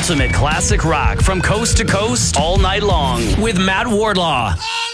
ultimate classic rock from coast to coast all night long with Matt Wardlaw.